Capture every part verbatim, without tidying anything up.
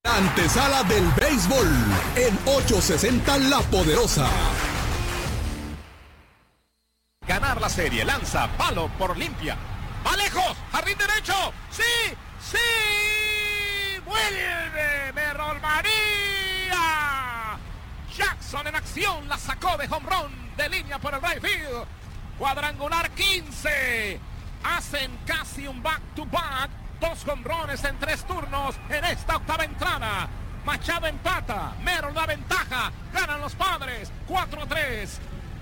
Antesala del béisbol en ochocientos sesenta La Poderosa. Ganar la serie, lanza, palo por limpia. ¡Va lejos! ¡Jardín derecho! ¡Sí! ¡Sí! ¡Vuelve! ¡Merol María! Jackson en acción, la sacó de home run de línea por el right field. Cuadrangular quince. Hacen casi un back-to-back. Dos jonrones en tres turnos en esta octava entrada. Machado empata, Merrill da ventaja, ganan los Padres, cuatro a tres.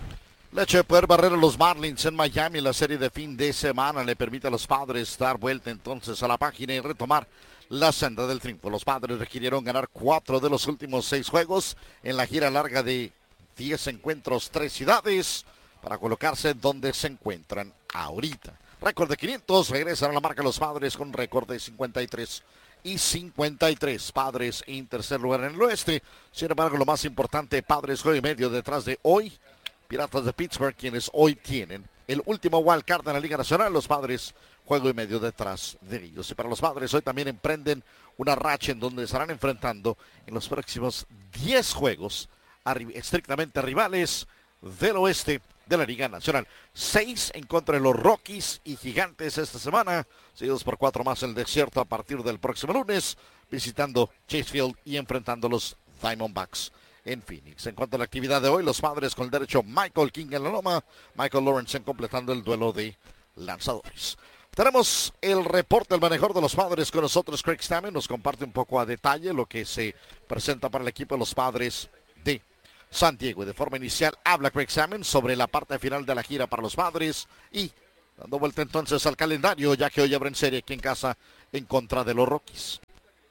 El hecho de poder barrer a los Marlins en Miami en la serie de fin de semana le permite a los Padres dar vuelta entonces a la página y retomar la senda del triunfo. Los Padres requirieron ganar cuatro de los últimos seis juegos en la gira larga de diez encuentros, tres ciudades, para colocarse donde se encuentran ahorita. Récord de quinientos, regresan a la marca los Padres con récord de cincuenta y tres y cincuenta y tres. Padres en tercer lugar en el oeste. Sin embargo, lo más importante, Padres juego y medio detrás de hoy. Piratas de Pittsburgh, quienes hoy tienen el último wild card en la Liga Nacional. Los Padres juego y medio detrás de ellos. Y para los Padres hoy también emprenden una racha en donde estarán enfrentando en los próximos diez juegos a estrictamente rivales del oeste de la Liga Nacional. Seis en contra de los Rockies y Gigantes esta semana, seguidos por cuatro más en el desierto a partir del próximo lunes, visitando Chase Field y enfrentando a los Diamondbacks en Phoenix. En cuanto a la actividad de hoy, los Padres con el derecho Michael King en la loma, Michael Lawrence completando el duelo de lanzadores. Tenemos el reporte del manejador de los Padres con nosotros, Craig Stammen, nos comparte un poco a detalle lo que se presenta para el equipo de los Padres de San Diego. Y de forma inicial habla Craig Stammen sobre la parte final de la gira para los Padres y dando vuelta entonces al calendario, ya que hoy abren serie aquí en casa en contra de los Rockies.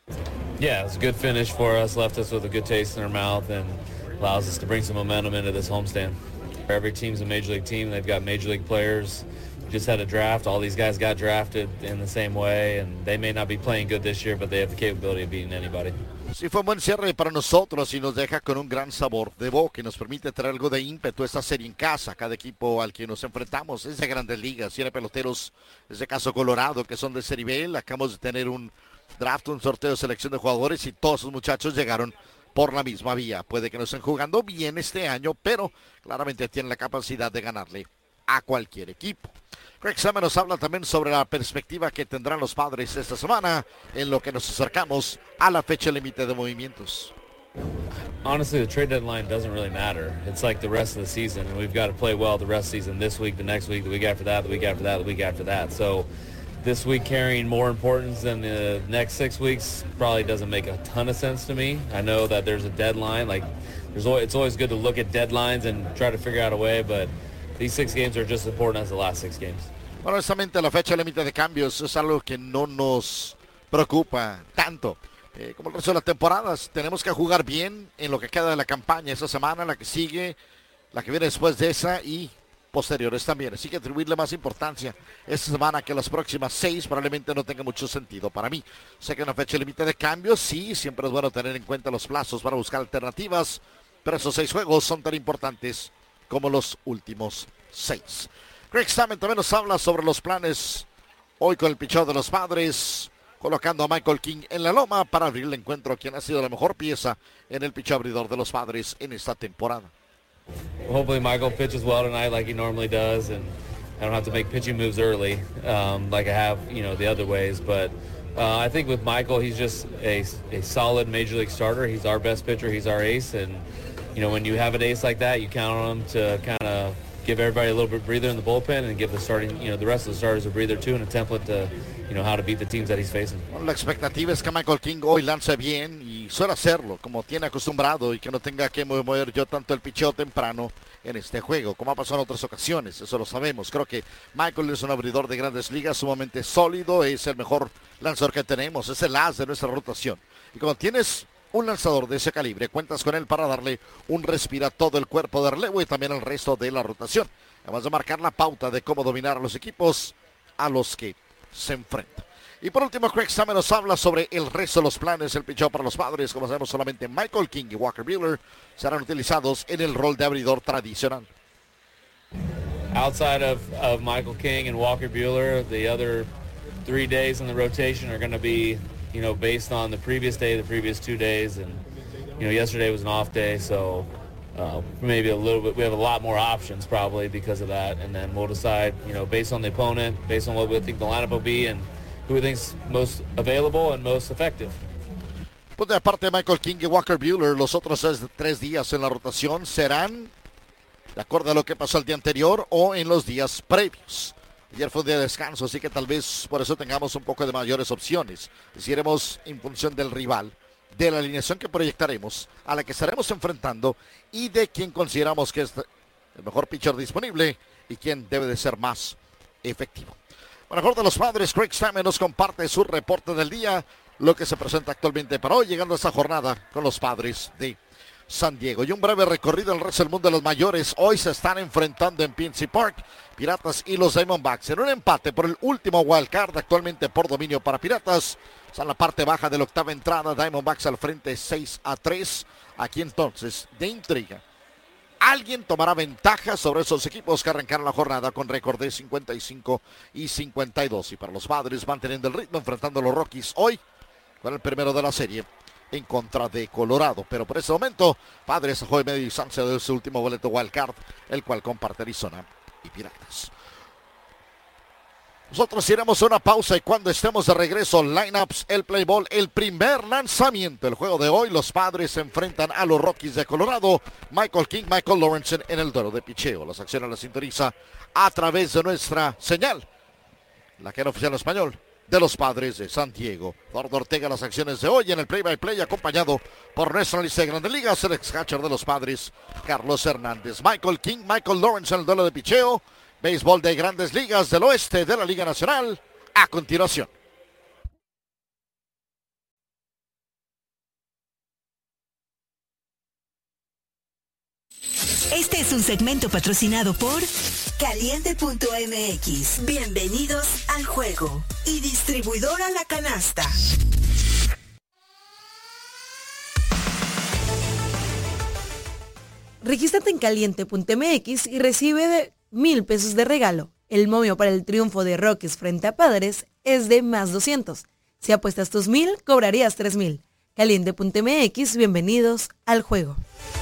Yeah, it's a good finish for us, left us with a good taste in our mouth and allows us to bring some momentum into this homestand. Every team's a major league team, they've got major league players. Just had a draft, all these guys got drafted in the same way and they may not be playing good this year, but they have the capability of beating anybody. Sí, fue un buen cierre para nosotros y nos deja con un gran sabor de boca y nos permite traer algo de ímpetu esta serie en casa. Cada equipo al que nos enfrentamos es de grandes ligas, tiene peloteros, en este caso Colorado, que son de Serie B. Acabamos de tener un draft, un sorteo de selección de jugadores y todos esos muchachos llegaron por la misma vía. Puede que no estén jugando bien este año, pero claramente tienen la capacidad de ganarle a cualquier equipo. Craig Stammen nos habla también sobre la perspectiva que tendrán los Padres esta semana en lo que nos acercamos a la fecha límite de movimientos. Honestly, the trade deadline doesn't really matter. It's like the rest of the season, and we've got to play well the rest of the season, this week, the next week, the week after that, the week after that, the week after that. So this week carrying more importance than the next six weeks probably doesn't make a ton of sense to me. I know that there's a deadline. Like, there's always, it's always good to look at deadlines and try to figure out a way, but these six games are just as important as the last six games. Bueno, honestamente la fecha límite de cambios es algo que no nos preocupa tanto. Eh, como el resto de las temporadas, tenemos que jugar bien en lo que queda de la campaña esta semana, la que sigue, la que viene después de esa y posteriores también. Así que atribuirle más importancia esta semana que las próximas seis probablemente no tenga mucho sentido para mí. Sé que una fecha límite de cambios, sí, siempre es bueno tener en cuenta los plazos para buscar alternativas, pero esos seis juegos son tan importantes como los últimos seis. Craig Stammen también nos habla sobre los planes hoy con el picheo de los Padres, colocando a Michael King en la loma para abrir el encuentro, quien ha sido la mejor pieza en el picheo abridor de los Padres en esta temporada. Hopefully Michael pitches well tonight like he normally does, and I don't have to make pitching moves early um, like I have, you know, the other ways. But uh, I think with Michael, he's just a, a solid major league starter. He's our best pitcher. He's our ace, and you know, when you have an ace like that, you count on him to kind of give everybody a little bit breather in the bullpen and give the starting, you know, the rest of the starters a breather too and a template to, you know, how to beat the teams that he's facing. Bueno, la expectativa es que Michael King hoy lance bien y suele hacerlo como tiene acostumbrado y que no tenga que mover yo tanto el picheo temprano en este juego, como ha pasado en otras ocasiones, eso lo sabemos. Creo que Michael es un abridor de grandes ligas sumamente sólido, es el mejor lanzador que tenemos, es el as de nuestra rotación. Y cuando tienes un lanzador de ese calibre, cuentas con él para darle un respiro a todo el cuerpo de relevo y también al resto de la rotación. Además de marcar la pauta de cómo dominar a los equipos a los que se enfrentan. Y por último, Craig Stammen nos habla sobre el resto de los planes, el picheo para los Padres. Como sabemos, solamente Michael King y Walker Buehler serán utilizados en el rol de abridor tradicional. Outside of, of Michael King and Walker Buehler, the other three days in the rotation are going to be you know, based on the previous day, the previous two days, and, you know, yesterday was an off day, so uh, maybe a little bit, we have a lot more options probably because of that, and then we'll decide, you know, based on the opponent, based on what we think the lineup will be, and who we think's most available and most effective. Pues de aparte de Michael King y Walker Buehler, los otros tres, tres días en la rotación serán de acuerdo a lo que pasó el día anterior o en los días previos. Ayer fue un día de descanso, así que tal vez por eso tengamos un poco de mayores opciones. Deciremos en función del rival, de la alineación que proyectaremos, a la que estaremos enfrentando y de quien consideramos que es el mejor pitcher disponible y quien debe de ser más efectivo. Bueno, mejor de los Padres, Craig Stammen nos comparte su reporte del día, lo que se presenta actualmente para hoy, llegando a esta jornada con los Padres de San Diego. Y un breve recorrido en el resto del mundo de los mayores. Hoy se están enfrentando en P N C Park Piratas y los Diamondbacks en un empate por el último wild card, actualmente por dominio para Piratas. Está en la parte baja de la octava entrada, Diamondbacks al frente seis a tres. Aquí entonces, de intriga, ¿alguien tomará ventaja sobre esos equipos que arrancaron la jornada con récord de cincuenta y cinco y cincuenta y dos? Y para los Padres manteniendo el ritmo, enfrentando a los Rockies hoy con el primero de la serie en contra de Colorado. Pero por ese momento, Padres a juego de media distancia de su último boleto wild card, el cual comparte Arizona y Piratas. Nosotros iremos a una pausa y cuando estemos de regreso, lineups, el play ball, el primer lanzamiento. El juego de hoy, los Padres se enfrentan a los Rockies de Colorado. Michael King, Michael Lorenzen en el duelo de picheo. Las acciones las sintoniza a través de nuestra señal, la que era oficial en español, de los Padres de San Diego. Eduardo Ortega, las acciones de hoy en el play-by-play, acompañado por nuestra lista de Grandes Ligas, el ex-catcher de los Padres, Carlos Hernández. Michael King, Michael Lawrence en el duelo de picheo. Béisbol de Grandes Ligas del Oeste de la Liga Nacional, a continuación. Este es un segmento patrocinado por Caliente punto M X. Bienvenidos al juego. Y distribuidora La Canasta. Regístrate en Caliente punto M X y recibe de mil pesos de regalo. El momio para el triunfo de Rockies frente a Padres es de más doscientos. Si apuestas tus mil, cobrarías tres mil. Caliente punto M X, bienvenidos al juego.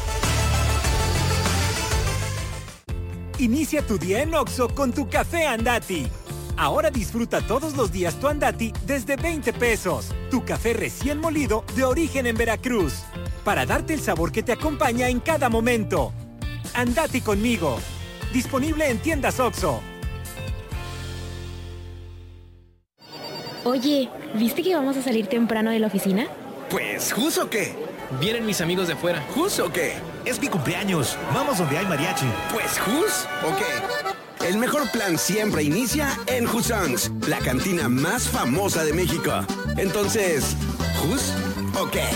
Inicia tu día en Oxxo con tu café Andati. Ahora disfruta todos los días tu Andati desde veinte pesos. Tu café recién molido de origen en Veracruz. Para darte el sabor que te acompaña en cada momento. Andati conmigo. Disponible en tiendas Oxxo. Oye, ¿viste que vamos a salir temprano de la oficina? Pues, ¿justo qué? Vienen mis amigos de afuera. ¿Justo qué? Es mi cumpleaños. Vamos donde hay mariachi. Pues, ¿jus o qué? El mejor plan siempre inicia en Huson's, la cantina más famosa de México. Entonces, ¿jus o qué?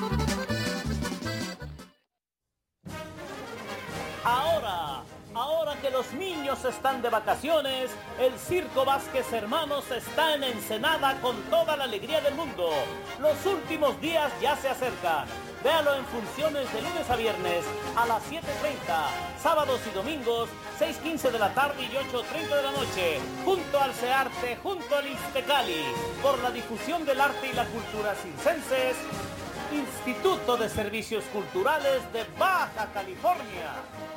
Ahora, ahora que los niños están de vacaciones, el Circo Vázquez Hermanos está en Ensenada con toda la alegría del mundo. Los últimos días ya se acercan. Véalo en funciones de lunes a viernes a las siete treinta, sábados y domingos, seis quince de la tarde y ocho treinta de la noche, junto al CEARTE, junto al ISTECALI, por la difusión del arte y la cultura circenses, Instituto de Servicios Culturales de Baja California.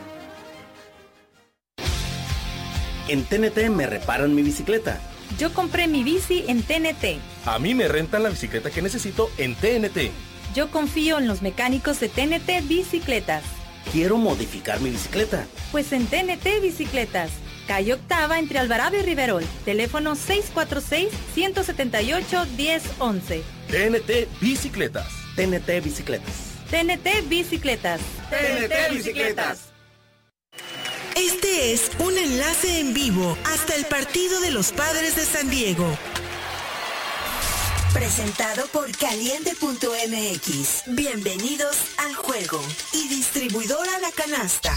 En T N T me reparan mi bicicleta. Yo compré mi bici en T N T. A mí me rentan la bicicleta que necesito en T N T. Yo confío en los mecánicos de T N T Bicicletas. Quiero modificar mi bicicleta. Pues en T N T Bicicletas. Calle Octava entre Alvarado y Riverol. Teléfono seis cuatro seis, uno siete ocho, uno cero uno uno. T N T Bicicletas. T N T Bicicletas. T N T Bicicletas. T N T Bicicletas. Este es un enlace en vivo hasta el partido de los Padres de San Diego. Presentado por Caliente punto M X. Bienvenidos al juego. Y distribuidora La Canasta.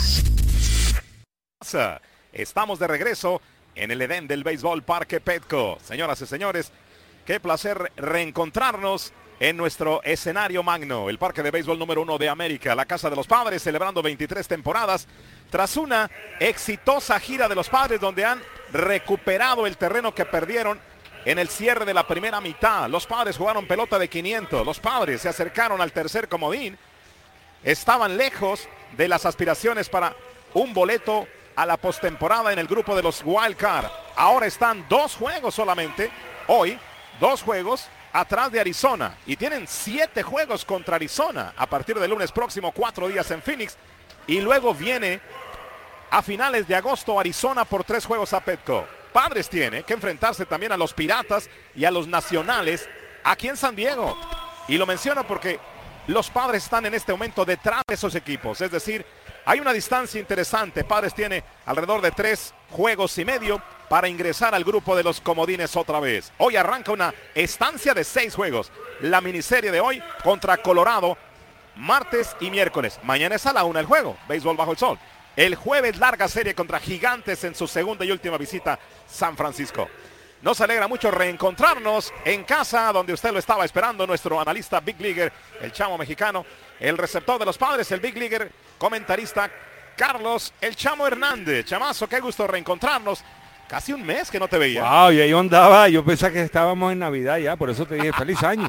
Estamos de regreso en el Edén del Béisbol Parque Petco. Señoras y señores, qué placer reencontrarnos en nuestro escenario magno, el Parque de Béisbol número uno de América, la Casa de los Padres, celebrando veintitrés temporadas, tras una exitosa gira de los Padres donde han recuperado el terreno que perdieron en el cierre de la primera mitad. Los Padres jugaron pelota de quinientos. Los Padres se acercaron al tercer comodín. Estaban lejos de las aspiraciones para un boleto a la postemporada en el grupo de los Wild Card. Ahora están dos juegos solamente. Hoy, dos juegos atrás de Arizona. Y tienen siete juegos contra Arizona a partir del lunes próximo, cuatro días en Phoenix. Y luego viene a finales de agosto Arizona por tres juegos a Petco. Padres tiene que enfrentarse también a los Piratas y a los Nacionales aquí en San Diego. Y lo menciono porque los Padres están en este momento detrás de esos equipos. Es decir, hay una distancia interesante. Padres tiene alrededor de tres juegos y medio para ingresar al grupo de los comodines otra vez. Hoy arranca una estancia de seis juegos. La miniserie de hoy contra Colorado, martes y miércoles. Mañana es a la una el juego, béisbol bajo el sol. El jueves larga serie contra Gigantes en su segunda y última visita a San Francisco. Nos alegra mucho reencontrarnos en casa donde usted lo estaba esperando, nuestro analista Big Leaguer, el chamo mexicano, el receptor de los Padres, el Big Leaguer, comentarista Carlos El Chamo Hernández. Chamazo, qué gusto reencontrarnos. Casi un mes que no te veía. Wow, y ahí andaba, yo pensaba que estábamos en Navidad ya, por eso te dije feliz año.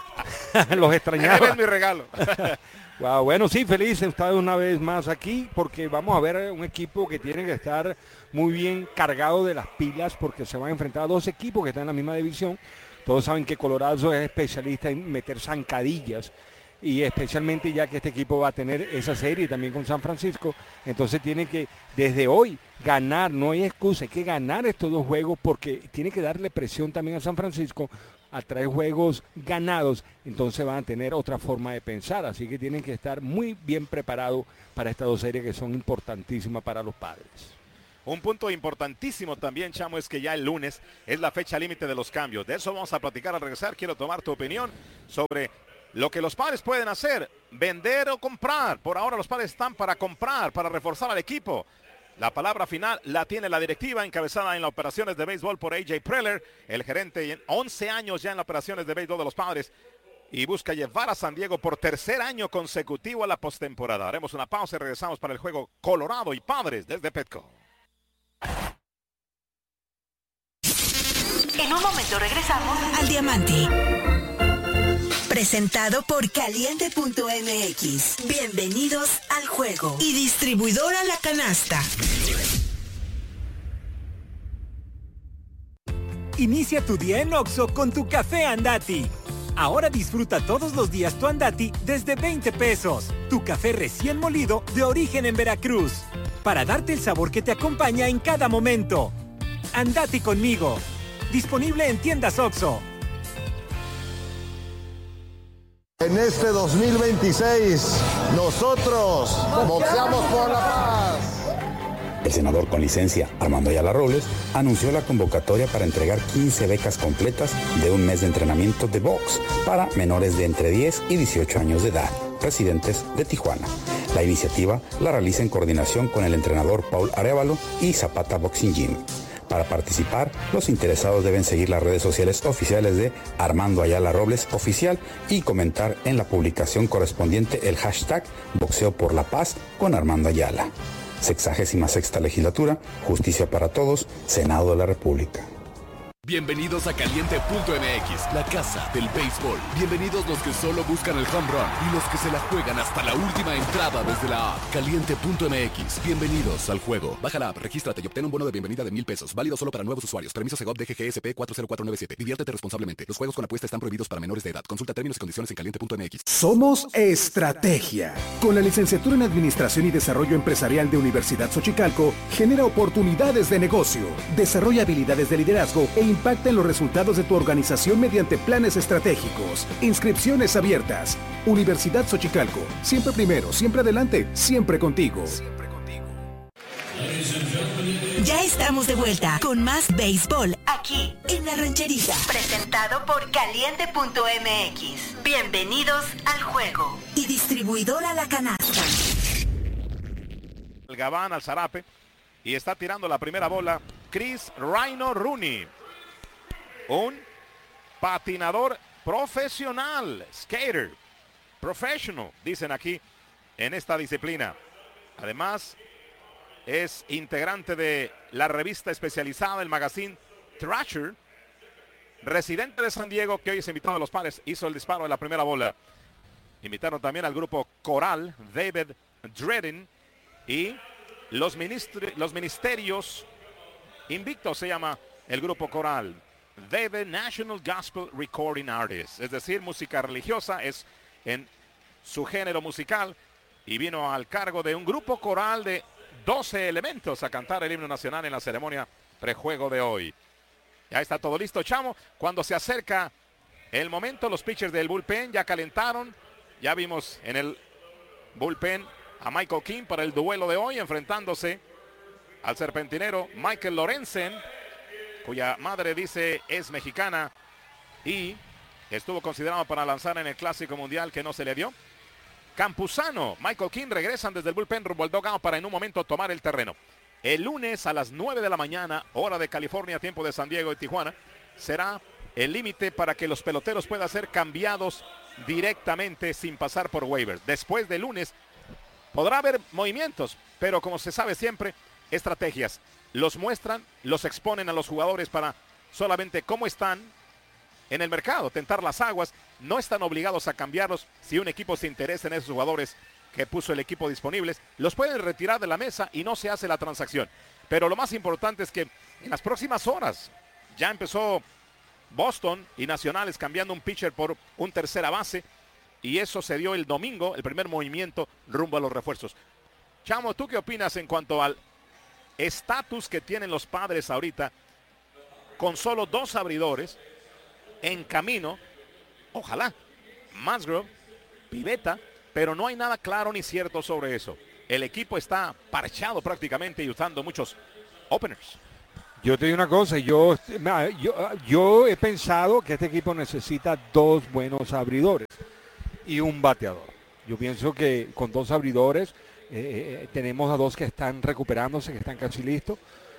Los extrañaba. Es mi regalo. Wow, bueno, sí, feliz de estar una vez más aquí porque vamos a ver un equipo que tiene que estar muy bien cargado de las pilas porque se van a enfrentar a dos equipos que están en la misma división. Todos saben que Colorado es especialista en meter zancadillas y especialmente ya que este equipo va a tener esa serie también con San Francisco, entonces tiene que desde hoy ganar, no hay excusa, hay que ganar estos dos juegos porque tiene que darle presión también a San Francisco a traer juegos ganados, entonces van a tener otra forma de pensar, así que tienen que estar muy bien preparados para estas dos series que son importantísimas para los Padres. Un punto importantísimo también, Chamo, es que ya el lunes es la fecha límite de los cambios. De eso vamos a platicar al regresar. Quiero tomar tu opinión sobre lo que los Padres pueden hacer, vender o comprar. Por ahora los Padres están para comprar, para reforzar al equipo. La palabra final la tiene la directiva encabezada en las operaciones de béisbol por A J Preller, el gerente en once años ya en las operaciones de béisbol de los Padres y busca llevar a San Diego por tercer año consecutivo a la postemporada. Haremos una pausa y regresamos para el juego Colorado y Padres desde Petco. En un momento regresamos al Diamante. Presentado por Caliente punto M X. Bienvenidos al juego. Y distribuidora La Canasta. Inicia tu día en Oxxo con tu café Andati. Ahora disfruta todos los días tu Andati desde veinte pesos. Tu café recién molido de origen en Veracruz. Para darte el sabor que te acompaña en cada momento. Andati conmigo. Disponible en tiendas Oxxo. En este dos mil veintiséis, nosotros boxeamos por la paz. El senador con licencia, Armando Ayala Robles, anunció la convocatoria para entregar quince becas completas de un mes de entrenamiento de box para menores de entre diez y dieciocho años de edad, residentes de Tijuana. La iniciativa la realiza en coordinación con el entrenador Paul Arévalo y Zapata Boxing Gym. Para participar, los interesados deben seguir las redes sociales oficiales de Armando Ayala Robles Oficial y comentar en la publicación correspondiente el hashtag Boxeo por la Paz con Armando Ayala. Sexagésima sexta legislatura, Justicia para Todos, Senado de la República. Bienvenidos a Caliente punto M X, la casa del béisbol. Bienvenidos los que solo buscan el home run y los que se la juegan hasta la última entrada desde la app. Caliente punto M X, bienvenidos al juego. Baja la app, regístrate y obtén un bono de bienvenida de mil pesos. Válido solo para nuevos usuarios. Permiso Segov D G G S P cuatro cero cuatro nueve siete. Diviértete responsablemente. Los juegos con apuesta están prohibidos para menores de edad. Consulta términos y condiciones en Caliente punto M X. Somos Estrategia. Con la licenciatura en Administración y Desarrollo Empresarial de Universidad Xochicalco, genera oportunidades de negocio, desarrolla habilidades de liderazgo e impacta en los resultados de tu organización mediante planes estratégicos. Inscripciones abiertas. Universidad Xochicalco. Siempre primero, siempre adelante, siempre contigo. Siempre contigo. Ya estamos de vuelta con más béisbol aquí en La Rancherita. Presentado por Caliente punto M X. Bienvenidos al juego. Y distribuidora La Canasta. El Gabán al zarape y está tirando la primera bola Chris Rhino Rooney. Un patinador profesional, skater, professional, dicen aquí en esta disciplina. Además, es integrante de la revista especializada, el magazine Thrasher, residente de San Diego, que hoy es invitado de los Padres, hizo el disparo de la primera bola. Invitaron también al grupo coral, David Dredden, y los, ministri- los ministerios invictos se llama el grupo coral. David National Gospel Recording Artist, es decir, música religiosa, es en su género musical, y vino al cargo de un grupo coral de doce elementos a cantar el himno nacional en la ceremonia prejuego de hoy. Ya está todo listo, chamo. Cuando se acerca el momento, los pitchers del bullpen ya calentaron. Ya vimos en el bullpen a Michael King para el duelo de hoy, enfrentándose al serpentinero Michael Lorenzen, cuya madre dice es mexicana y estuvo considerado para lanzar en el Clásico Mundial que no se le dio. Campuzano, Michael King regresan desde el bullpen rumbo al dugout para en un momento tomar el terreno. El lunes a las nueve de la mañana, hora de California, tiempo de San Diego y Tijuana, será el límite para que los peloteros puedan ser cambiados directamente sin pasar por waivers. Después del lunes podrá haber movimientos, pero como se sabe siempre, estrategias. Los muestran, los exponen a los jugadores para solamente cómo están en el mercado, tentar las aguas. No están obligados a cambiarlos. Si un equipo se interesa en esos jugadores que puso el equipo disponibles, los pueden retirar de la mesa y no se hace la transacción. Pero lo más importante es que en las próximas horas ya empezó Boston y Nacionales cambiando un pitcher por un tercera base, y eso se dio el domingo, el primer movimiento rumbo a los refuerzos. Chamo, ¿tú qué opinas en cuanto al estatus que tienen los Padres ahorita con solo dos abridores en camino? Ojalá Musgrove, Pivetta, pero no hay nada claro ni cierto sobre eso. El equipo está parchado prácticamente y usando muchos openers. Yo te digo una cosa, yo, yo, yo he pensado que este equipo necesita dos buenos abridores y un bateador. Yo pienso que con dos abridores eh, tenemos a dos que están recuperándose, que están casi listos.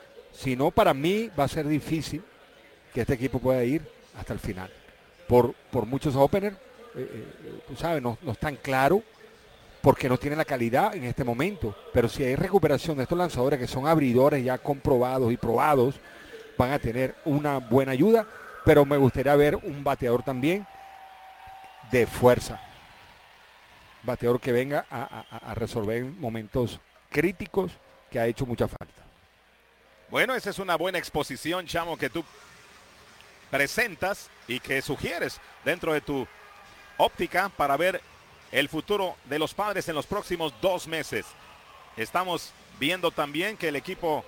Si no, para mí va a ser difícil que este equipo pueda ir hasta el final. Por, por muchos openers, eh, eh, tú sabes, no, no es tan claro porque no tiene la calidad en este momento. Pero si hay recuperación de estos lanzadores que son abridores ya comprobados y probados, van a tener una buena ayuda. Pero me gustaría ver un bateador también de fuerza. Bateador que venga a, a, a resolver momentos críticos que ha hecho mucha falta. Bueno, esa es una buena exposición, Chamo, que tú presentas y que sugieres dentro de tu óptica para ver el futuro de los Padres en los próximos dos meses. Estamos viendo también que el equipo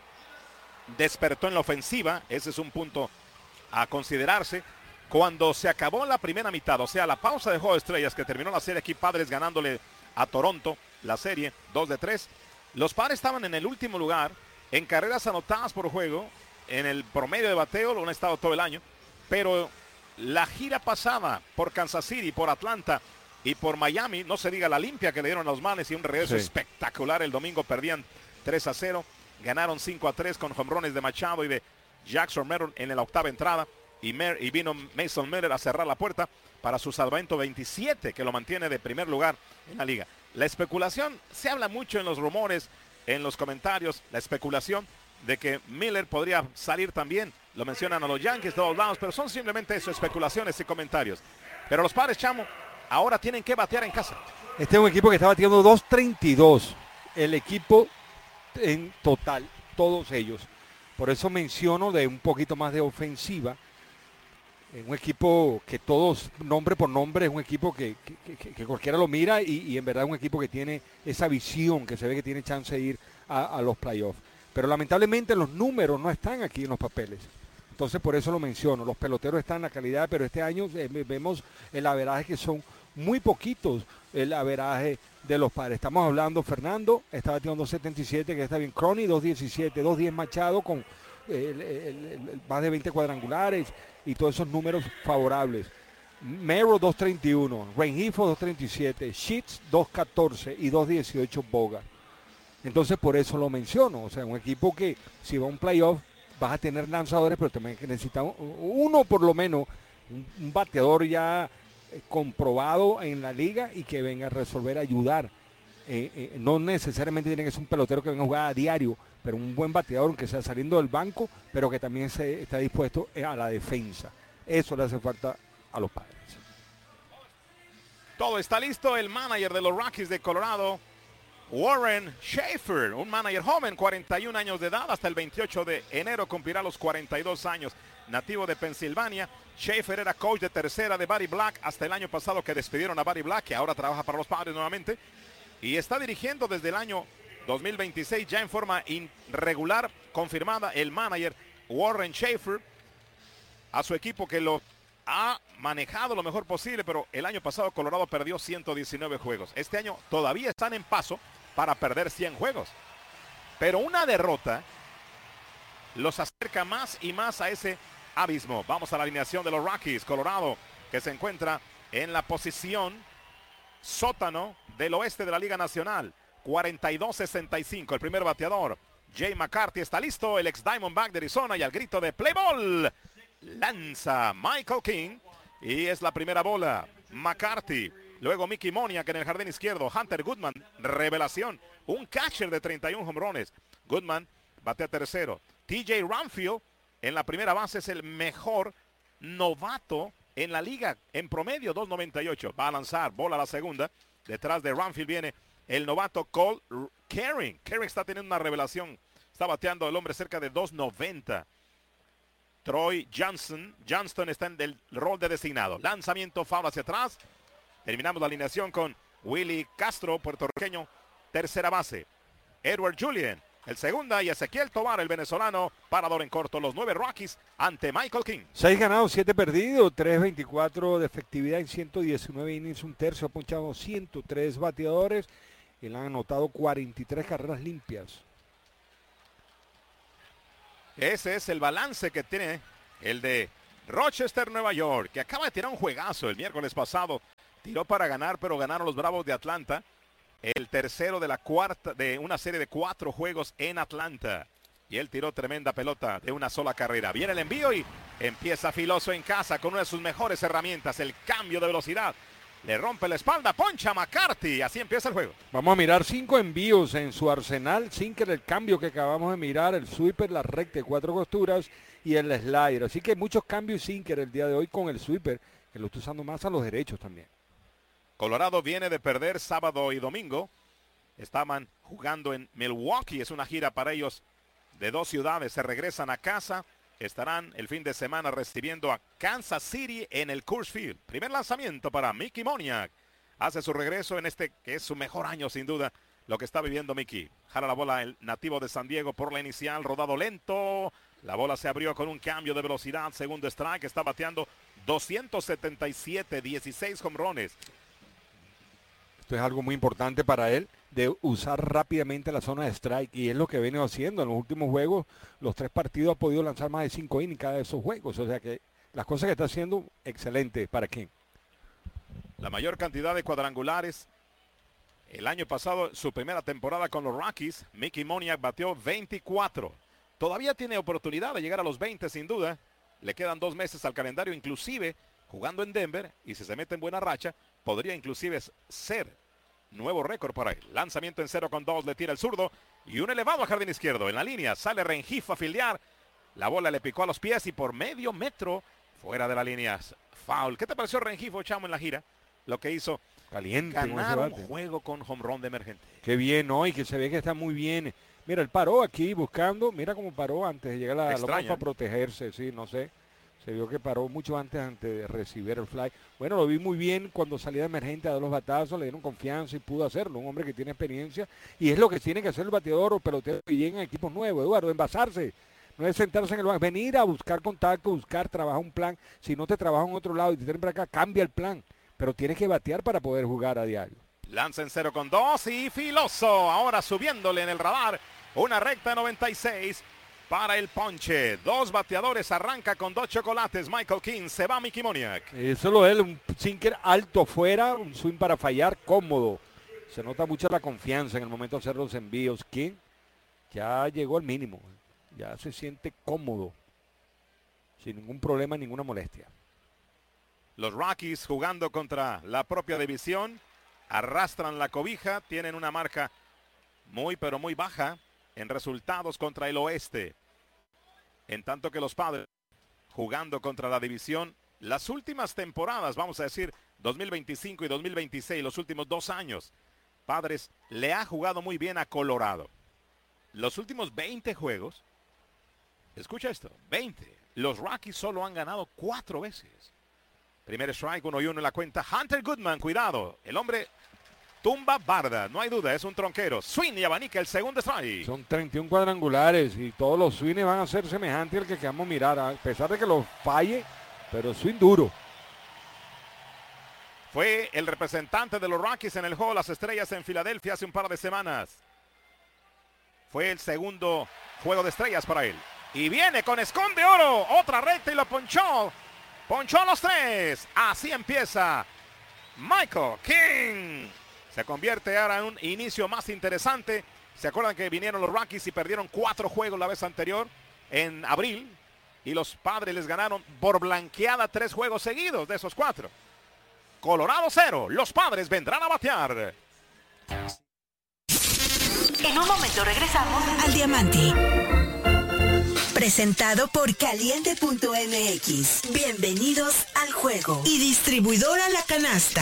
despertó en la ofensiva. Ese es un punto a considerarse. Cuando se acabó la primera mitad, o sea, la pausa de juego de estrellas que terminó la serie aquí, Padres ganándole a Toronto la serie dos de tres. Los Padres estaban en el último lugar en carreras anotadas por juego, en el promedio de bateo, lo han estado todo el año, pero la gira pasada por Kansas City, por Atlanta y por Miami, no se diga la limpia que le dieron a los Manes y un regreso sí. espectacular. El domingo perdían tres a cero, ganaron cinco a tres con jonrones de Machado y de Jackson Merrill en la octava entrada, y, Mer y vino Mason Miller a cerrar la puerta para su salvamento veintisiete, que lo mantiene de primer lugar en la liga. La especulación, se habla mucho en los rumores, en los comentarios, la especulación de que Miller podría salir también. Lo mencionan a los Yankees de todos lados, pero son simplemente eso, especulaciones y comentarios. Pero los Padres, Chamo, ahora tienen que batear en casa. Este es un equipo que está batiendo dos treinta y dos. El equipo en total, todos ellos. Por eso menciono de un poquito más de ofensiva. Un equipo que todos, nombre por nombre, es un equipo que, que, que, que cualquiera lo mira y, y en verdad es un equipo que tiene esa visión, que se ve que tiene chance de ir a, a los playoffs. Pero lamentablemente los números no están aquí en los papeles. Entonces por eso lo menciono. Los peloteros están en la calidad, pero este año eh, vemos el averaje que son muy poquitos, el averaje de los Padres. Estamos hablando, Fernando está batiendo dos setenta y siete, que está bien. Crony dos diecisiete, dos diez Machado con eh, el, el, el, más de veinte cuadrangulares y todos esos números favorables. Merrill dos treinta y uno, Rengifo dos treinta y siete, Sheets dos catorce y dos dieciocho Bogart. Entonces por eso lo menciono, o sea, un equipo que si va a un playoff vas a tener lanzadores, pero también necesita uno por lo menos, un, un bateador ya eh, comprobado en la liga y que venga a resolver, a ayudar. Eh, eh, no necesariamente tiene que ser un pelotero que venga a jugar a diario, pero un buen bateador que sea saliendo del banco, pero que también se está dispuesto a la defensa. Eso le hace falta a los Padres. Todo está listo. El manager de los Rockies de Colorado, Warren Schaefer, un manager joven, cuarenta y un años de edad, hasta el veintiocho de enero cumplirá los cuarenta y dos años. Nativo de Pensilvania, Schaefer era coach de tercera de Buddy Black hasta el año pasado que despidieron a Buddy Black, que ahora trabaja para los Padres nuevamente, y está dirigiendo desde el año dos mil veintiséis ya en forma irregular, confirmada el manager Warren Schaefer a su equipo, que lo ha manejado lo mejor posible, pero el año pasado Colorado perdió ciento diecinueve juegos. Este año todavía están en paso para perder cien juegos. Pero una derrota los acerca más y más a ese abismo. Vamos a la alineación de los Rockies. Colorado, que se encuentra en la posición sótano del oeste de la Liga Nacional. cuarenta y dos sesenta y cinco. El primer bateador, Jay McCarthy, está listo. El ex Diamondback de Arizona, y al grito de play ball lanza Michael King, y es la primera bola. McCarthy, luego Mickey Moniak en el jardín izquierdo. Hunter Goodman, revelación, un catcher de treinta y uno jonrones. Goodman batea tercero. T J Ramfield en la primera base, es el mejor novato en la liga en promedio, dos noventa y ocho. Va a lanzar bola a la segunda. Detrás de Ramfield viene el novato Cole Kering. Kering está teniendo una revelación, está bateando el hombre cerca de dos noventa. Troy Johnson, Johnston está en el rol de designado. Lanzamiento foul hacia atrás. Terminamos la alineación con Willy Castro, puertorriqueño, tercera base. Edward Julian, el segunda, y Ezequiel Tovar, el venezolano, parador en corto. Los nueve Rockies ante Michael King. seis ganados, siete perdidos, tres veinticuatro de efectividad en ciento diecinueve innings, un tercio, ha ponchado ciento tres bateadores y le han anotado cuarenta y tres carreras limpias. Ese es el balance que tiene el de Rochester, Nueva York, que acaba de tirar un juegazo el miércoles pasado. Tiró para ganar, pero ganaron los Bravos de Atlanta. El tercero de la cuarta, de una serie de cuatro juegos en Atlanta. Y él tiró tremenda pelota de una sola carrera. Viene el envío y empieza filoso en casa con una de sus mejores herramientas, el cambio de velocidad. Le rompe la espalda, poncha McCarthy, así empieza el juego. Vamos a mirar cinco envíos en su arsenal, sinker, el cambio que acabamos de mirar, el sweeper, la recta de cuatro costuras y el slider. Así que muchos cambios sinker el día de hoy con el sweeper, que lo está usando más a los derechos también. Colorado viene de perder sábado y domingo. Estaban jugando en Milwaukee, es una gira para ellos de dos ciudades. Se regresan a casa. Estarán el fin de semana recibiendo a Kansas City en el Coors Field. Primer lanzamiento para Mickey Moniak. Hace su regreso en este que es su mejor año sin duda, lo que está viviendo Mickey. Jala la bola el nativo de San Diego por la inicial, rodado lento. La bola se abrió con un cambio de velocidad. Segundo strike, está bateando doscientos setenta y siete, dieciséis jonrones. Esto es algo muy importante para él, de usar rápidamente la zona de strike, y es lo que viene haciendo en los últimos juegos. Los tres partidos ha podido lanzar más de cinco innings cada de esos juegos, o sea que las cosas que está haciendo, excelente para King. La mayor cantidad de cuadrangulares el año pasado, su primera temporada con los Rockies, Mickey Moniak bateó veinticuatro. Todavía tiene oportunidad de llegar a los veinte sin duda. Le quedan dos meses al calendario, inclusive jugando en Denver, y si se mete en buena racha, podría inclusive ser nuevo récord para él. Lanzamiento en cero con dos, le tira el zurdo y un elevado al jardín izquierdo. En la línea sale Rengifo a fildear. La bola le picó a los pies y por medio metro fuera de la línea. Foul. ¿Qué te pareció Rengifo, chamo, en la gira? Lo que hizo caliente, ganar un juego con home run de emergente. Qué bien, ¿no? Y que se ve que está muy bien. Mira, él paró aquí buscando. Mira cómo paró antes de llegar a la loma para protegerse. Sí, no sé. Se vio que paró mucho antes, antes de recibir el fly. Bueno, lo vi muy bien cuando salía de emergente a dar los batazos, le dieron confianza y pudo hacerlo. Un hombre que tiene experiencia, y es lo que tiene que hacer el bateador o pelotero y llegan equipos nuevos, Eduardo, envasarse. No es sentarse en el banco, venir a buscar contacto, buscar, trabajar un plan. Si no te trabaja en otro lado y te tienen para acá, cambia el plan. Pero tienes que batear para poder jugar a diario. Lanza en cero con dos y filoso. Ahora subiéndole en el radar. Una recta noventa y seis. Para el ponche, dos bateadores, arranca con dos chocolates. Michael King, se va Mickey Moniak. Eso lo es, un sinker alto fuera, un swing para fallar, cómodo. Se nota mucho la confianza en el momento de hacer los envíos. King ya llegó al mínimo, ya se siente cómodo, sin ningún problema, ninguna molestia. Los Rockies jugando contra la propia división, arrastran la cobija, tienen una marca muy pero muy baja en resultados contra el oeste. En tanto que los Padres jugando contra la división, las últimas temporadas, vamos a decir, dos mil veinticinco y dos mil veintiséis, los últimos dos años, Padres le ha jugado muy bien a Colorado. Los últimos veinte juegos, escucha esto, veinte. Los Rockies solo han ganado cuatro veces. Primer strike, uno y uno en la cuenta. Hunter Goodman, cuidado. El hombre tumba barda, no hay duda, es un tronquero. Swing y abanica el segundo strike. Son treinta y uno cuadrangulares y todos los swings van a ser semejantes al que queramos mirar, a pesar de que los falle, pero swing duro. Fue el representante de los Rockies en el juego Las Estrellas en Filadelfia hace un par de semanas. Fue el segundo juego de estrellas para él. Y viene con esconde oro. Otra recta y lo ponchó. Ponchó los tres. Así empieza Michael King. Se convierte ahora en un inicio más interesante. ¿Se acuerdan que vinieron los Rockies y perdieron cuatro juegos la vez anterior? En abril. Y los Padres les ganaron por blanqueada tres juegos seguidos de esos cuatro. Colorado cero. Los Padres vendrán a batear. En un momento regresamos al Diamante. Presentado por Caliente punto M X. Bienvenidos al juego. Y distribuidora La Canasta.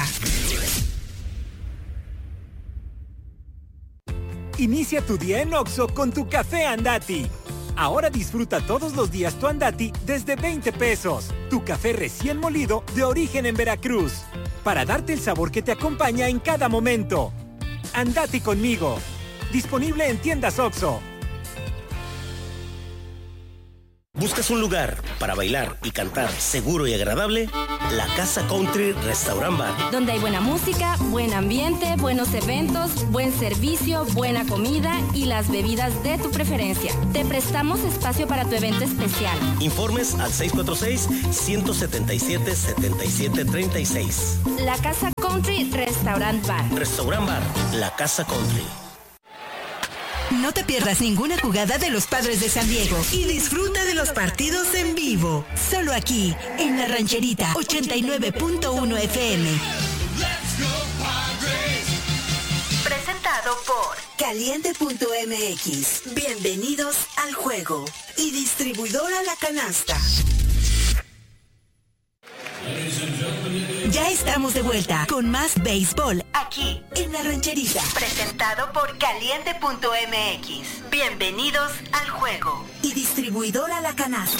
Inicia tu día en Oxxo con tu café Andati. Ahora disfruta todos los días tu Andati desde veinte pesos. Tu café recién molido de origen en Veracruz. Para darte el sabor que te acompaña en cada momento. Andati conmigo. Disponible en tiendas Oxxo. ¿Buscas un lugar para bailar y cantar seguro y agradable? La Casa Country Restaurant Bar. Donde hay buena música, buen ambiente, buenos eventos, buen servicio, buena comida y las bebidas de tu preferencia. Te prestamos espacio para tu evento especial. Informes al seis cuatro seis, uno siete siete, siete siete tres seis. La Casa Country Restaurant Bar. Restaurant Bar, La Casa Country. No te pierdas ninguna jugada de los Padres de San Diego y disfruta de los partidos en vivo. Solo aquí, en La Rancherita, ochenta y nueve punto uno F M. Presentado por Caliente punto M X. Bienvenidos al juego. Y distribuidora La Canasta. Ya estamos de vuelta con más béisbol aquí en La Rancherita. Presentado por Caliente punto M X. Bienvenidos al juego. Y distribuidora La Canasta.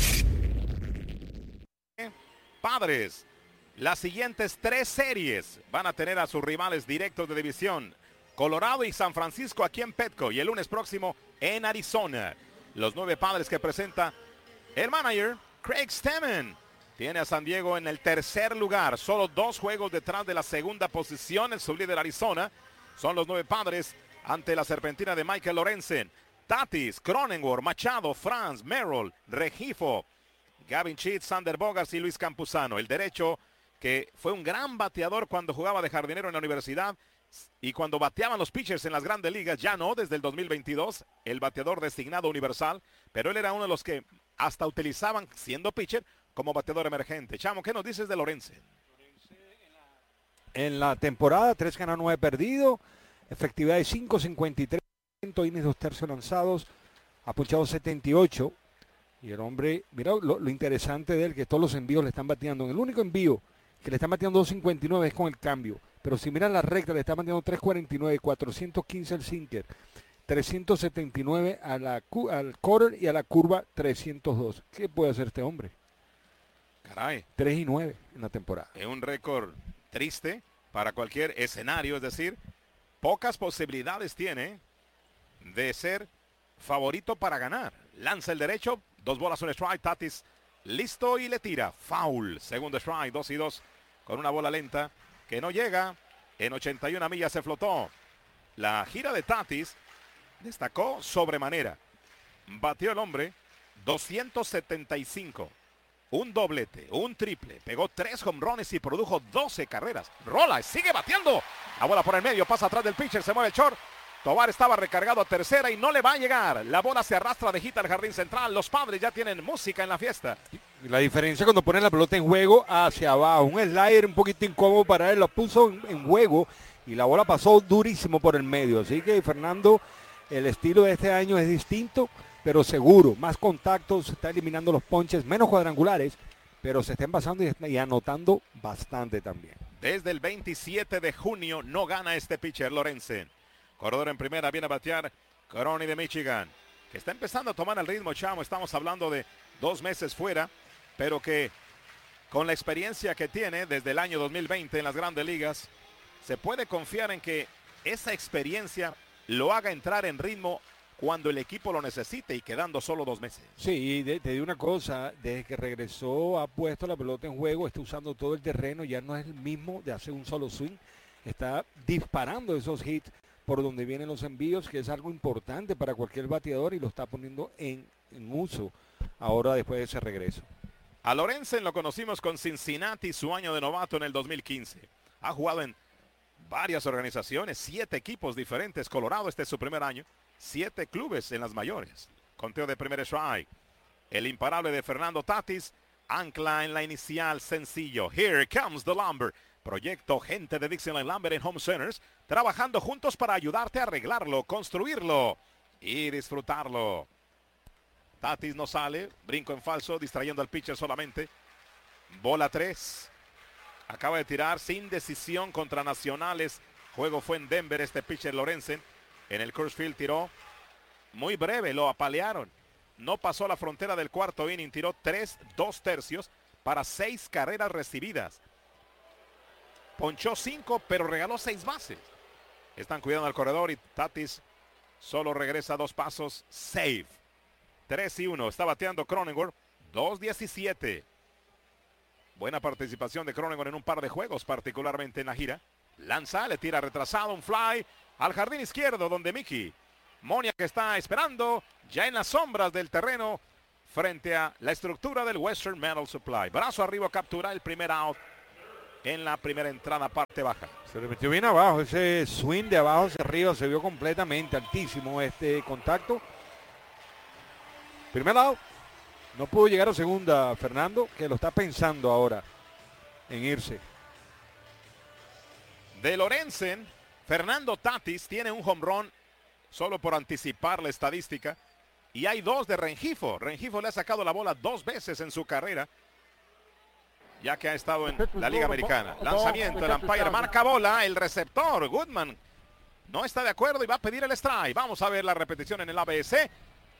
Padres, las siguientes tres series van a tener a sus rivales directos de división. Colorado y San Francisco aquí en Petco y el lunes próximo en Arizona. Los nueve Padres que presenta el manager Craig Stammen. Tiene a San Diego en el tercer lugar, solo dos juegos detrás de la segunda posición. El sublíder Arizona son los nueve Padres ante la serpentina de Michael Lorenzen. Tatis, Cronenworth, Machado, Franz, Merrill, Regifo, Gavin Sheets, Sander Bogaerts y Luis Campuzano. El derecho, que fue un gran bateador cuando jugaba de jardinero en la universidad y cuando bateaban los pitchers en las grandes ligas, ya no, desde el dos mil veintidós, el bateador designado universal, pero él era uno de los que hasta utilizaban, siendo pitcher, como bateador emergente. Chamo, ¿qué nos dices de Lorenzen? En la temporada, tres ganados, nueve perdidos, efectividad de cinco cincuenta y tres, innings, dos tercios lanzados, ha punchado setenta y ocho. Y el hombre, mira lo, lo interesante de él, que todos los envíos le están bateando. En el único envío que le están bateando dos cincuenta y nueve es con el cambio. Pero si miran la recta, le están bateando tres cuarenta y nueve, cuatrocientos quince al sinker, trescientos setenta y nueve a la, al quarter y a la curva trescientos dos. ¿Qué puede hacer este hombre? Caray. tres y nueve en la temporada. Es un récord triste para cualquier escenario, es decir, pocas posibilidades tiene de ser favorito para ganar. Lanza el derecho, dos bolas, un strike, Tatis listo y le tira. Foul, segundo strike, dos y dos con una bola lenta que no llega. En ochenta y una millas se flotó. La gira de Tatis destacó sobremanera. Batió el hombre doscientos setenta y cinco. Un doblete, un triple, pegó tres home runs y produjo doce carreras. Rola, sigue bateando. La bola por el medio, pasa atrás del pitcher, se mueve el short. Tobar estaba recargado a tercera y no le va a llegar. La bola se arrastra de hita al jardín central. Los Padres ya tienen música en la fiesta. La diferencia cuando ponen la pelota en juego hacia abajo. Un slider un poquito incómodo para él, lo puso en, en juego y la bola pasó durísimo por el medio. Así que Fernando, El estilo de este año es distinto, pero seguro. Más contactos, se está eliminando los ponches, menos cuadrangulares, pero se están pasando y, y anotando bastante también. Desde el veintisiete de junio no gana este pitcher Lorenzen. Corredor en primera, viene a batear Crony de Michigan, que está empezando a tomar el ritmo, chamo. Estamos hablando de dos meses fuera, pero que con la experiencia que tiene desde el año dos mil veinte en las grandes ligas, se puede confiar en que esa experiencia lo haga entrar en ritmo cuando el equipo lo necesite y quedando solo dos meses. Sí, te, te digo una cosa, desde que regresó ha puesto la pelota en juego, está usando todo el terreno, ya no es el mismo de hacer un solo swing, está disparando esos hits por donde vienen los envíos, que es algo importante para cualquier bateador y lo está poniendo en, en uso ahora después de ese regreso. A Lorenzen lo conocimos con Cincinnati, su año de novato en el dos mil quince. Ha jugado en varias organizaciones, siete equipos diferentes. Colorado, este es su primer año. Siete clubes en las mayores. Conteo de primer strike. El imparable de Fernando Tatis. Ancla en la inicial, sencillo. Here comes the lumber. Proyecto gente de Dixieland Lumber en Home Centers. Trabajando juntos para ayudarte a arreglarlo, construirlo y disfrutarlo. Tatis no sale. Brinco en falso, distrayendo al pitcher solamente. Bola tres. Acaba de tirar sin decisión contra Nacionales. Juego fue en Denver este pitcher Lorenzen. En el Coors Field tiró muy breve, lo apalearon. No pasó la frontera del cuarto inning, tiró tres, dos tercios para seis carreras recibidas. Ponchó cinco, pero regaló seis bases. Están cuidando al corredor y Tatis solo regresa dos pasos, save. tres y uno, está bateando Cronenworth, dos diecisiete. Buena participación de Cronenworth en un par de juegos, particularmente en la gira. Lanza, le tira retrasado, un fly al jardín izquierdo donde Mickey Monia, que está esperando ya en las sombras del terreno frente a la estructura del Western Metal Supply. Brazo arriba, captura el primer out en la primera entrada, parte baja. Se le metió bien abajo, ese swing de abajo hacia arriba se vio completamente altísimo este contacto. Primer out. No pudo llegar a segunda Fernando, que lo está pensando ahora en irse. De Lorenzen, Fernando Tatis tiene un home run solo por anticipar la estadística. Y hay dos de Rengifo. Rengifo le ha sacado la bola dos veces en su carrera, ya que ha estado en la Liga Americana. Lanzamiento, el umpire marca bola, el receptor Goodman no está de acuerdo y va a pedir el strike. Vamos a ver la repetición en el A B C.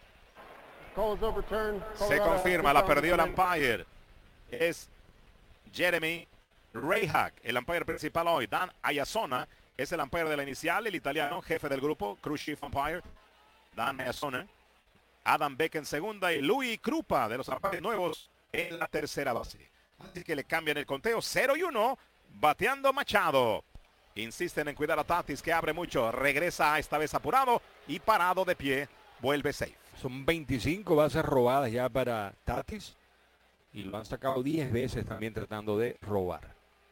Se confirma, la perdió el umpire. Es Jeremy Rayhack, el umpire principal hoy. Dan Ayasona es el umpire de la inicial, el italiano, jefe del grupo, Cruise Chief Umpire. Dan Ayasona. Adam Beck en segunda y Louis Krupa de los umpires nuevos en la tercera base. Así que le cambian el conteo, cero y uno, bateando Machado. Insisten en cuidar a Tatis, que abre mucho. Regresa esta vez apurado y parado de pie, vuelve safe. Son veinticinco bases robadas ya para Tatis y lo han sacado diez veces también tratando de robar.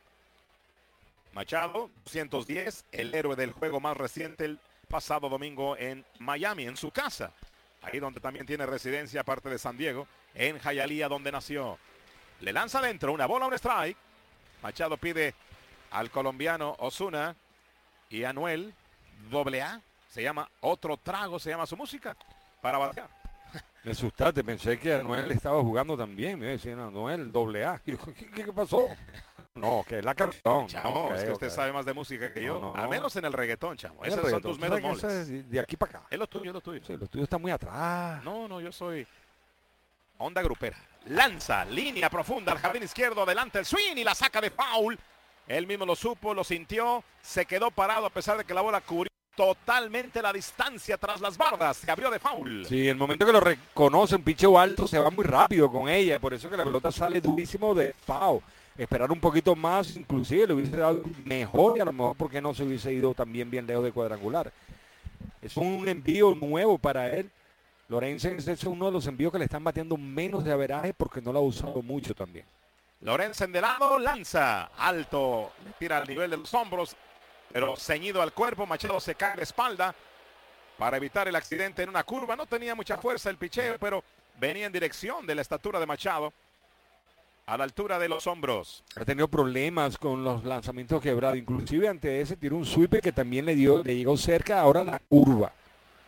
Machado, doscientos diez, el héroe del juego más reciente el pasado domingo en Miami, en su casa. Ahí donde también tiene residencia, aparte de San Diego, en Hialeah, donde nació. Le lanza adentro, una bola, un strike. Machado pide al colombiano Osuna y Anuel, doble A. Se llama Otro Trago, se llama su música, para batear. Me asustaste, pensé que Anuel estaba jugando también. Me decían, Anuel, doble A. ¿Qué, qué, qué pasó? No, que es la canción. Chamo, okay, es que usted okay. sabe más de música que yo. No, no, Al menos en el reggaetón, chamo. Esos son tus meros moles. Es de aquí para acá. Es lo tuyo, es lo tuyo. Sí, lo tuyo está muy atrás. No, no, yo soy onda grupera. Lanza, línea profunda al jardín izquierdo, adelante el swing y la saca de foul. Él mismo lo supo, lo sintió, se quedó parado a pesar de que la bola cubrió totalmente la distancia tras las bardas. Se abrió de foul. Sí, el momento que lo reconoce un picheo alto se va muy rápido con ella. Por eso que la pelota sale durísimo de foul. Esperar un poquito más, inclusive le hubiese dado mejor y a lo mejor porque no se hubiese ido también bien lejos de cuadrangular. Es un envío nuevo para él. Lorenzen es uno de los envíos que le están bateando menos de averaje porque no lo ha usado mucho también. Lorenzen de lado, lanza alto, le tira al nivel de los hombros, pero ceñido al cuerpo. Machado se cae de espalda para evitar el accidente en una curva. No tenía mucha fuerza el picheo, pero venía en dirección de la estatura de Machado, a la altura de los hombros. Ha tenido problemas con los lanzamientos quebrados. Inclusive ante ese tiró un sweeper que también le dio, le llegó cerca ahora la curva.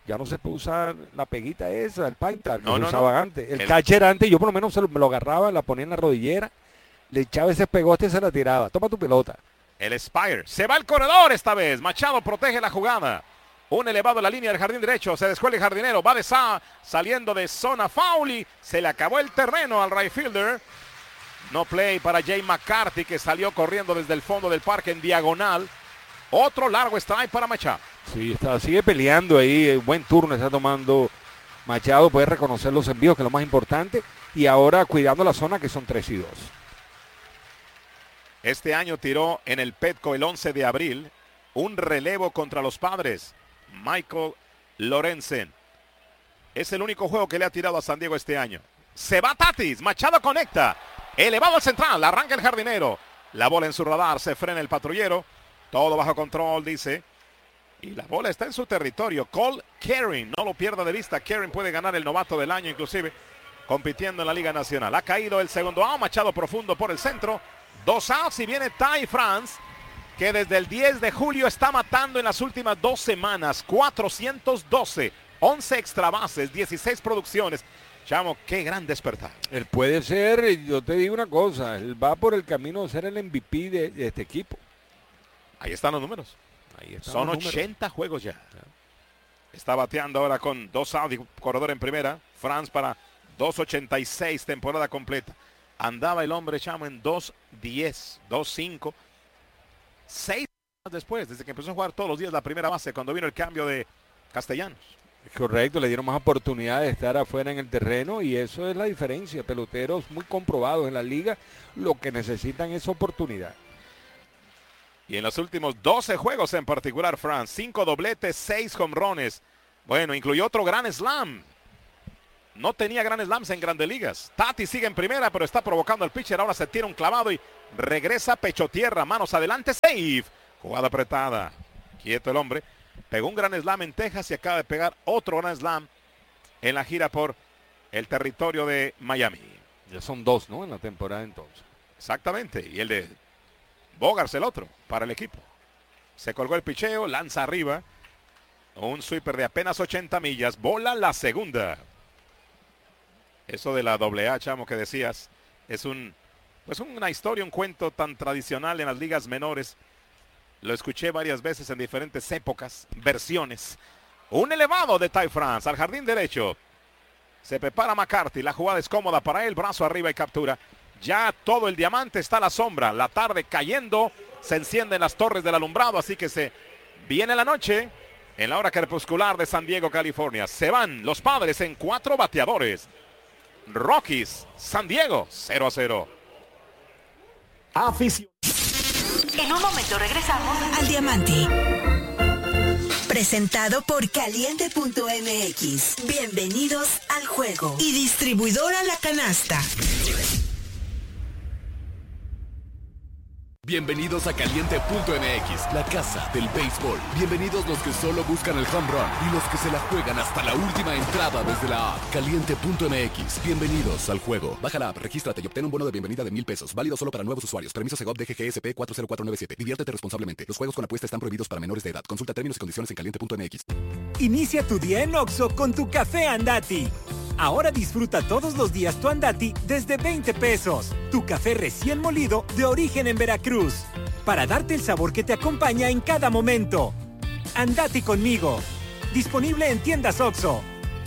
Ya no se puede usar la peguita esa, el pipe tag, que no, se no, usaba no. antes. El, El... catcher antes, yo por lo menos se lo, me lo agarraba, la ponía en la rodillera, le echaba ese pegoste y se la tiraba. Toma tu pelota. El Spire. Se va el corredor esta vez. Machado protege la jugada. Un elevado en la línea del jardín derecho. Se descuelga el jardinero. Va de Sa saliendo de zona foul y se le acabó el terreno al right fielder. No play para Jay McCarthy, que salió corriendo desde el fondo del parque en diagonal. Otro largo strike para Machado. Sí, está, sigue peleando ahí. Buen turno está tomando Machado. Puede reconocer los envíos, que es lo más importante. Y ahora cuidando la zona, que son tres y dos. Este año tiró en el Petco el once de abril un relevo contra los Padres. Michael Lorenzen. Es el único juego que le ha tirado a San Diego este año. Se va Tatis. Machado conecta. Elevado al central. Arranca el jardinero. La bola en su radar. Se frena el patrullero. Todo bajo control, dice. Y la bola está en su territorio. Cole Kering. No lo pierda de vista. Kering puede ganar el novato del año, inclusive compitiendo en la Liga Nacional. Ha caído el segundo out. Machado profundo por el centro. Dos outs y viene Ty France, que desde el diez de julio está matando en las últimas dos semanas. cuatrocientos doce, once extra bases, dieciséis producciones. Chamo, qué gran despertar. Él puede ser, yo te digo una cosa, él va por el camino de ser el M V P de, de este equipo. Ahí están los números. Ahí están Son los números. ochenta juegos ya. Está bateando ahora con dos outs y corredor en primera. France para dos ochenta y seis, temporada completa. Andaba el hombre, chamo, en dos diez, dos cinco. Seis después, desde que empezó a jugar todos los días la primera base, cuando vino el cambio de Castellanos. Correcto, le dieron más oportunidad de estar afuera en el terreno y eso es la diferencia. Peloteros muy comprobados en la liga, lo que necesitan es oportunidad. Y en los últimos doce juegos en particular, France, cinco dobletes, seis jonrones. Bueno, incluyó otro gran slam. No tenía gran slams en Grandes Ligas. Tati sigue en primera, pero está provocando al pitcher. Ahora se tira un clavado y regresa pecho tierra. Manos adelante, save. Jugada apretada. Quieto el hombre. Pegó un gran slam en Texas y acaba de pegar otro gran slam en la gira por el territorio de Miami. Ya son dos, ¿no? En la temporada entonces. Exactamente. Y el de Bogarts, el otro, para el equipo. Se colgó el picheo, lanza arriba. Un sweeper de apenas ochenta millas. Bola la segunda. Eso de la doble A, chamo, que decías, es un, pues una historia, un cuento tan tradicional en las ligas menores. Lo escuché varias veces en diferentes épocas, versiones. Un elevado de Ty France al jardín derecho. Se prepara McCarthy, la jugada es cómoda para él, brazo arriba y captura. Ya todo el diamante está a la sombra, la tarde cayendo, se encienden las torres del alumbrado, así que se viene la noche en la hora crepuscular de San Diego, California. Se van los Padres en cuatro bateadores. Rockies, San Diego, cero a cero. Afición. En un momento regresamos al Diamante. Presentado por Caliente punto M X. Bienvenidos al juego. Y distribuidora La Canasta. Bienvenidos a Caliente punto M X, la casa del béisbol. Bienvenidos los que solo buscan el home run y los que se la juegan hasta la última entrada desde la app. Caliente punto M X, bienvenidos al juego. Baja la app, regístrate y obtén un bono de bienvenida de mil pesos. Válido solo para nuevos usuarios. Permiso Segov D G G S P cuatro cero cuatro nueve siete. Diviértete responsablemente. Los juegos con apuesta están prohibidos para menores de edad. Consulta términos y condiciones en Caliente punto M X. Inicia tu día en Oxxo con tu café Andati. Ahora disfruta todos los días tu Andati desde veinte pesos. Tu café recién molido de origen en Veracruz. Para darte el sabor que te acompaña en cada momento. Andati conmigo. Disponible en tiendas Oxxo.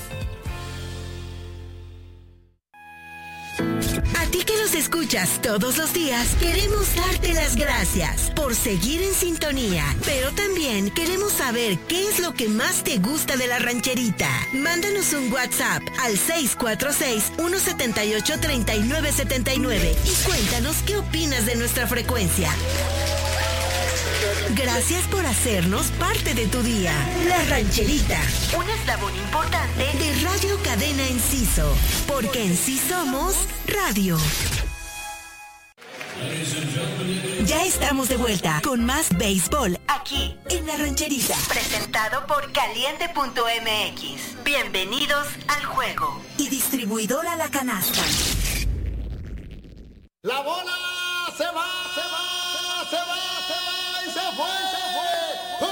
A ti que nos escuchas todos los días, queremos darte las gracias por seguir en sintonía. Pero también queremos saber qué es lo que más te gusta de la rancherita. Mándanos un WhatsApp al seis cuatro seis, uno siete ocho, tres nueve siete nueve y cuéntanos qué opinas de nuestra frecuencia. Gracias por hacernos parte de tu día. La Rancherita, un eslabón importante de Radio Cadena Enciso, porque en sí somos radio. Ya estamos de vuelta con más béisbol aquí en La Rancherita. Presentado por Caliente punto M X. Bienvenidos al juego. Y distribuidora La Canasta. La bola se va, se va, se va, se va y se fue, se fue.